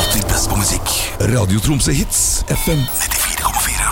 alltid best på musikk. Radio Tromsø Hits FM 94,4.